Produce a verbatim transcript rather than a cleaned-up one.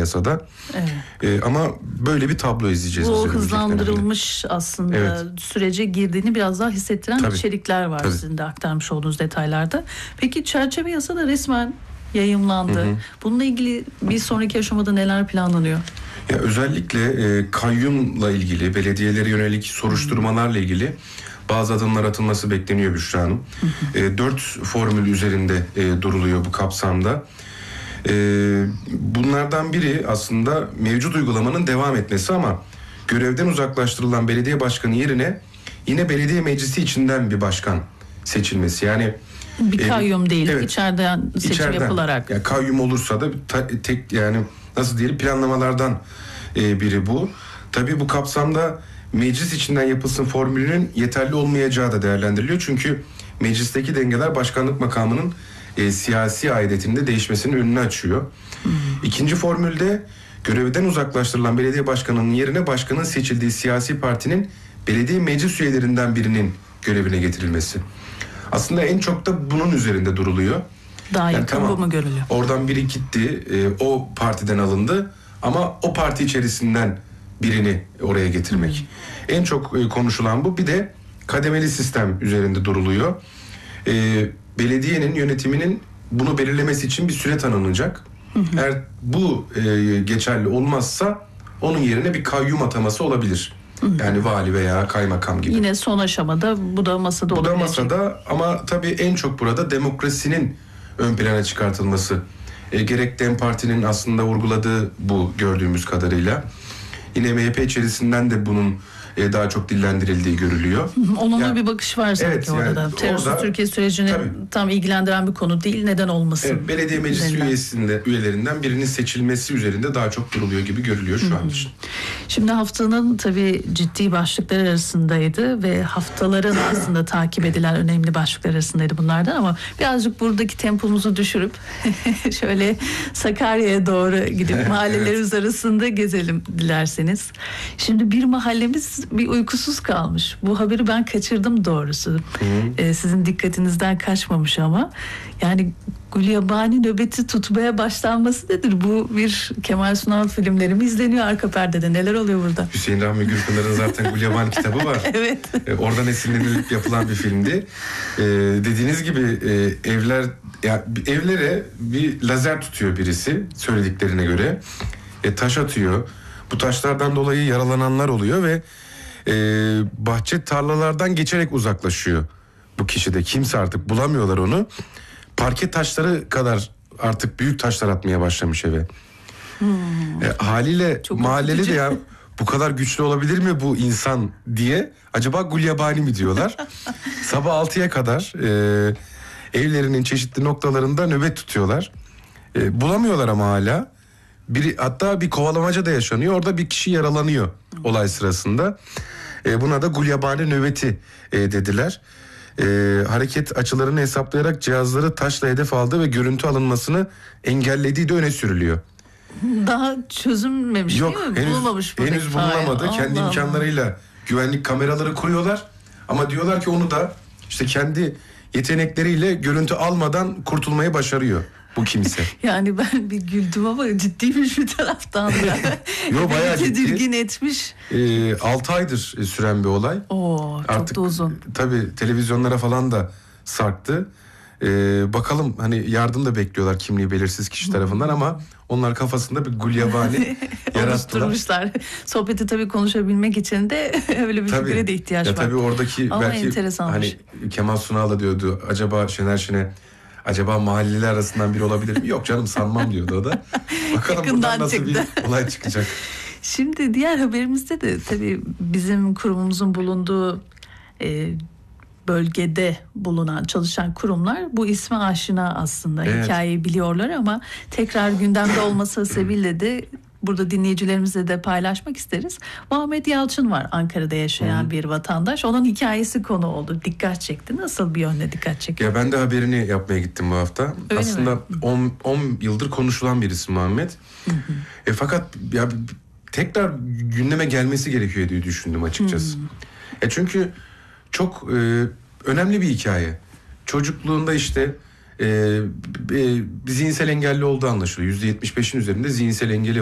yasada. Evet. E, ama böyle bir tablo izleyeceğiz. Bu hızlandırılmış aslında evet. sürece girdiğini biraz daha hissettiren Tabii. içerikler var. Tabii. Sizin de aktarmış olduğunuz detaylarda. Peki çerçeve yasa da resmen yayımlandı. Hı hı. Bununla ilgili bir sonraki aşamada neler planlanıyor? Ya özellikle e, kayyumla ilgili, belediyelere yönelik soruşturmalarla ilgili bazı adımlar atılması bekleniyor Büşra Hanım. Hı hı. E, dört formül üzerinde e, duruluyor bu kapsamda. E, bunlardan biri aslında mevcut uygulamanın devam etmesi ama görevden uzaklaştırılan belediye başkanı yerine yine belediye meclisi içinden bir başkan seçilmesi. Yani bir kayyum e, değil, evet, içeriden seçim içeriden, yapılarak. Yani kayyum olursa da ta, tek yani nasıl diyelim planlamalardan e, biri bu. Tabii bu kapsamda meclis içinden yapılsın formülünün yeterli olmayacağı da değerlendiriliyor. Çünkü meclisteki dengeler başkanlık makamının e, siyasi aidiyetinde değişmesinin önünü açıyor. Hmm. İkinci formülde görevden uzaklaştırılan belediye başkanının yerine başkanın seçildiği siyasi partinin belediye meclis üyelerinden birinin görevine getirilmesi. Aslında en çok da bunun üzerinde duruluyor. Daha yani yakın tamam, bu mu görülüyor? Oradan biri gitti, e, o partiden alındı ama o parti içerisinden birini oraya getirmek. Hmm. En çok e, konuşulan bu. Bir de kademeli sistem üzerinde duruluyor. E, belediyenin yönetiminin bunu belirlemesi için bir süre tanınacak. Hmm. Eğer bu e, geçerli olmazsa onun yerine bir kayyum ataması olabilir. Yani vali veya kaymakam gibi. Yine son aşamada bu da masada olabilir. Bu da masada ama tabii en çok burada demokrasinin ön plana çıkartılması. E, gerek DEM Parti'nin aslında vurguladığı bu gördüğümüz kadarıyla. Yine M H P içerisinden de bunun e, daha çok dillendirildiği görülüyor. Onun yani, bir bakış var sanki evet, orada. Yani, Terörsüz orada, Türkiye sürecini tabii, tam ilgilendiren bir konu değil. Neden olmasın? Evet, belediye meclis üyesinde, üyelerinden birinin seçilmesi üzerinde daha çok duruluyor gibi görülüyor şu an için. Şimdi haftanın tabii ciddi başlıklar arasındaydı ve haftaların aslında takip edilen önemli başlıklar arasındaydı bunlardan ama birazcık buradaki tempomuzu düşürüp şöyle Sakarya'ya doğru gidip mahallelerimiz evet, arasında gezelim dilerseniz. Şimdi bir mahallemiz bir uykusuz kalmış. Bu haberi ben kaçırdım doğrusu. Ee, sizin dikkatinizden kaçmamış ama. Yani Gulyabani nöbeti tutmaya başlanması nedir? Bu bir Kemal Sunal filmleri mi izleniyor arka perdede? Neler oluyor burada? Hüseyin Rahmi Gürpınar'ın zaten Gulyabani kitabı var. Evet. Ee, oradan esinlenilip yapılan bir filmdi. Ee, dediğiniz gibi e, evler ya evlere bir lazer tutuyor birisi söylediklerine göre. E, taş atıyor. Bu taşlardan dolayı yaralananlar oluyor ve e, bahçe tarlalardan geçerek uzaklaşıyor bu kişi de. Kimse artık bulamıyorlar onu. Parke taşları kadar artık büyük taşlar atmaya başlamış eve. Hmm. E, haliyle çok mahalleli de ya bu kadar güçlü olabilir mi bu insan diye acaba Gulyabani mi diyorlar. Sabah altıya kadar e, evlerinin çeşitli noktalarında nöbet tutuyorlar. E, bulamıyorlar ama hala. Biri, hatta bir kovalamaca da yaşanıyor. Orada bir kişi yaralanıyor olay sırasında. E, buna da Gulyabani nöbeti e, dediler. E, hareket açılarını hesaplayarak cihazları taşla hedef aldı ve görüntü alınmasını engellediği de öne sürülüyor. Daha çözülmemiş Yok, değil mi? Henüz, bulunmamış mı? henüz bulunamadı. Hayır, kendi Allah imkanlarıyla Allah. Güvenlik kameraları kuruyorlar. Ama diyorlar ki onu da işte kendi yetenekleriyle görüntü almadan kurtulmayı başarıyor bu kimse. Yani ben bir güldüm ama ciddiymiş bir taraftan da. Yo, bayağı ciddi. Tedirgin etmiş. E, altı aydır süren bir olay. Oo, çok artık, da uzun. Tabii televizyonlara falan da sarktı. E, bakalım hani yardım da bekliyorlar kimliği belirsiz kişi tarafından ama onlar kafasında bir Gulyabani yarattılar. Sohbeti tabii konuşabilmek için de öyle bir tabii, fikre de ihtiyaç ya var. Tabii oradaki ama belki hani Kemal Sunal da diyordu acaba Şener Şen'e acaba mahalleler arasından biri olabilir mi? Yok canım sanmam diyordu o da. Bakalım buradan nasıl çıktı. Bir olay çıkacak. Şimdi diğer haberimizde de tabii bizim kurumumuzun bulunduğu e, bölgede bulunan çalışan kurumlar bu isme aşina aslında. Evet. Hikayeyi biliyorlar ama tekrar gündemde olması sebebiyle de burada dinleyicilerimizle de paylaşmak isteriz. Muhammed Yalçın var, Ankara'da yaşayan hmm. bir vatandaş. Onun hikayesi konu oldu. Dikkat çekti. Nasıl bir yönde dikkat çekiyor? Ya ben de haberini yapmaya gittim bu hafta. Öyle aslında on yıldır konuşulan birisi Muhammed. Hı hı. E, fakat ya tekrar gündeme gelmesi gerekiyor diye düşündüm açıkçası. Hmm. E, çünkü çok e, önemli bir hikaye. Çocukluğunda işte e, e, zihinsel engelli olduğu anlaşılıyor. yüzde yetmiş beşin üzerinde zihinsel engeli